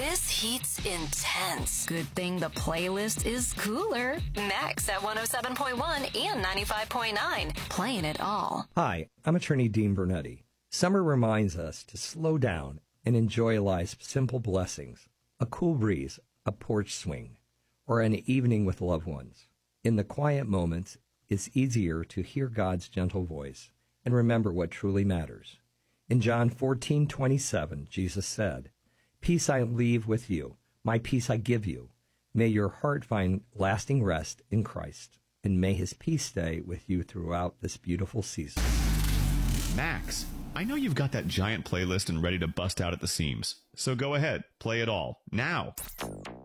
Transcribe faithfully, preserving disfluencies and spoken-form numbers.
This heat's intense. Good thing the playlist is cooler. Max at one oh seven point one and ninety-five point nine. Playing it all. Hi, I'm attorney Dean Bernetti. Summer reminds us to slow down and enjoy life's simple blessings. A cool breeze, a porch swing, or an evening with loved ones. In the quiet moments, it's easier to hear God's gentle voice and remember what truly matters. In John fourteen twenty-seven, Jesus said, "Peace I leave with you, my peace I give you. May your heart find lasting rest in Christ, and may his peace stay with you throughout this beautiful season." Max, I know you've got that giant playlist and ready to bust out at the seams. So go ahead, play it all, now.